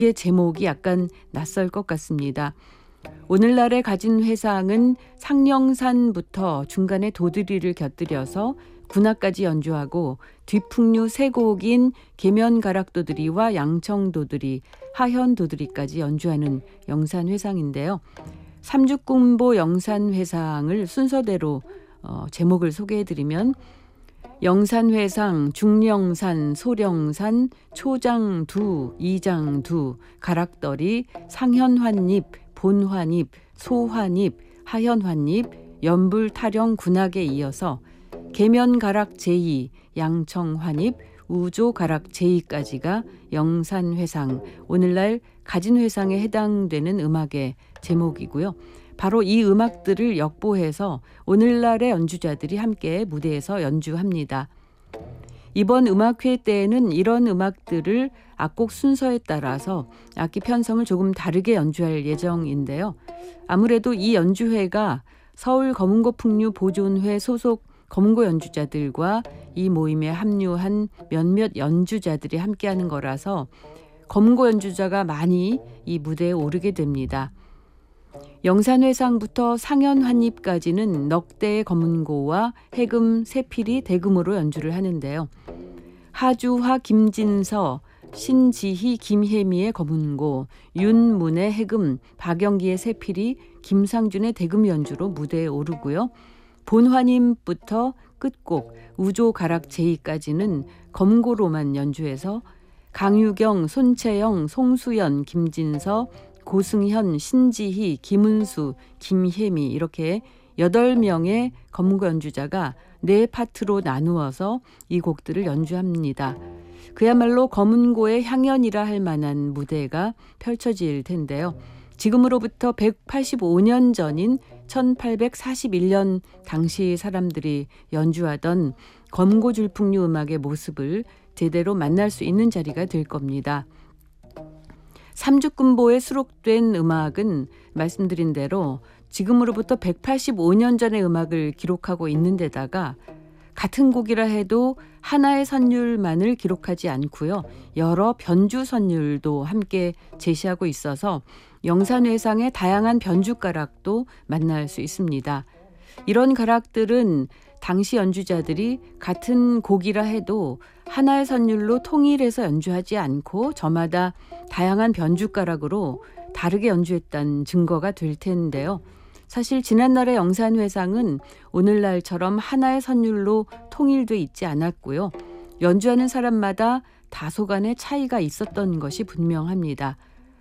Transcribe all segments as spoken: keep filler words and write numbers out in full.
이게 제목이 약간 낯설 것 같습니다. 오늘날의 가진 회상은 상령산부터 중간에 도드리를 곁들여서 군악까지 연주하고 뒷풍류 세 곡인 계면가락도드리와 양청도드리, 하현도드리까지 연주하는 영산회상인데요. 삼죽군보 영산회상을 순서대로 어, 제목을 소개해드리면 영산회상, 중령산, 소령산, 초장두, 이장두, 가락더리, 상현환입, 본환입, 소환입, 하현환입, 연불타령 군악에 이어서 계면가락 제이, 양청환입, 우조가락 제이까지가 영산회상, 오늘날 가진회상에 해당되는 음악의 제목이고요. 바로 이 음악들을 역보해서 오늘날의 연주자들이 함께 무대에서 연주합니다. 이번 음악회 때에는 이런 음악들을 악곡 순서에 따라서 악기 편성을 조금 다르게 연주할 예정인데요. 아무래도 이 연주회가 서울 검은고 풍류 보존회 소속 검은고 연주자들과 이 모임에 합류한 몇몇 연주자들이 함께하는 거라서 검은고 연주자가 많이 이 무대에 오르게 됩니다. 영산회상부터 상현환입까지는 넉대의 검은고와 해금 세필이 대금으로 연주를 하는데요. 하주화 김진서, 신지희 김혜미의 검은고, 윤문의 해금, 박영기의 세필이 김상준의 대금 연주로 무대에 오르고요. 본환임부터 끝곡 우조가락 제이까지는 검고로만 연주해서 강유경, 손채영, 송수연, 김진서, 고승현, 신지희, 김은수, 김혜미 이렇게 여덟 명의 검은고 연주자가 네 파트로 나누어서 이 곡들을 연주합니다. 그야말로 검은고의 향연이라 할 만한 무대가 펼쳐질 텐데요. 지금으로부터 백팔십오 년 전인 천팔백사십일 년 당시 사람들이 연주하던 검고 줄풍류 음악의 모습을 제대로 만날 수 있는 자리가 될 겁니다. 삼죽군보에 수록된 음악은 말씀드린 대로 지금으로부터 백팔십오 년 전의 음악을 기록하고 있는 데다가 같은 곡이라 해도 하나의 선율만을 기록하지 않고요. 여러 변주 선율도 함께 제시하고 있어서 영산회상의 다양한 변주가락도 만날 수 있습니다. 이런 가락들은 당시 연주자들이 같은 곡이라 해도 하나의 선율로 통일해서 연주하지 않고 저마다 다양한 변주가락으로 다르게 연주했다는 증거가 될 텐데요. 사실 지난날의 영산회상은 오늘날처럼 하나의 선율로 통일돼 있지 않았고요. 연주하는 사람마다 다소간의 차이가 있었던 것이 분명합니다.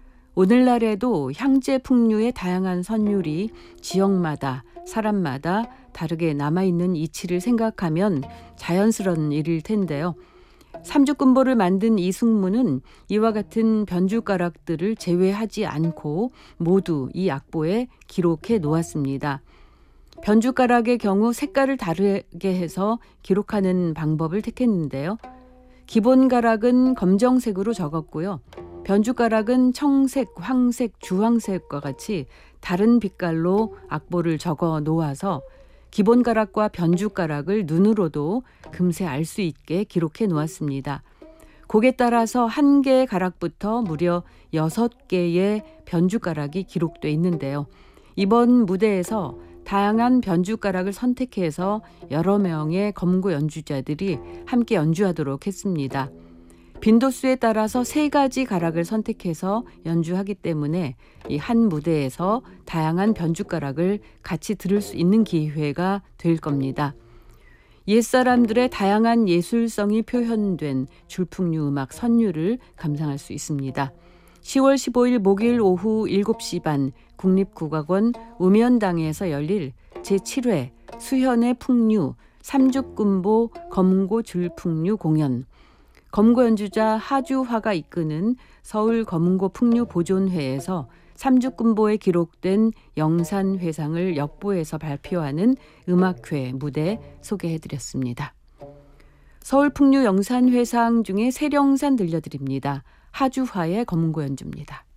오늘날에도 향제 풍류의 다양한 선율이 지역마다 사람마다 다르게 남아있는 이치를 생각하면 자연스러운 일일 텐데요. 삼죽군보를 만든 이승무는 이와 같은 변주가락들을 제외하지 않고 모두 이 악보에 기록해 놓았습니다. 변주가락의 경우 색깔을 다르게 해서 기록하는 방법을 택했는데요. 기본 가락은 검정색으로 적었고요. 변주가락은 청색, 황색, 주황색과 같이 다른 빛깔로 악보를 적어 놓아서 기본 가락과 변주 가락을 눈으로도 금세 알 수 있게 기록해 놓았습니다. 곡에 따라서 한 개의 가락부터 무려 여섯 개의 변주 가락이 기록돼 있는데요. 이번 무대에서 다양한 변주 가락을 선택해서 여러 명의 검고 연주자들이 함께 연주하도록 했습니다. 빈도수에 따라서 세 가지 가락을 선택해서 연주하기 때문에 이 한 무대에서 다양한 변주가락을 같이 들을 수 있는 기회가 될 겁니다. 옛사람들의 다양한 예술성이 표현된 줄풍류 음악 선율을 감상할 수 있습니다. 시월 십오일 목요일 오후 일곱 시 반 국립국악원 우면당에서 열릴 제칠 회 수현의 풍류 삼죽군보 검고 줄풍류 공연, 검고 연주자 하주화가 이끄는 서울 검은고 풍류 보존회에서 삼죽군보에 기록된 영산회상을 역보해서 발표하는 음악회 무대 소개해드렸습니다. 서울 풍류 영산회상 중에 세령산 들려드립니다. 하주화의 검은고 연주입니다.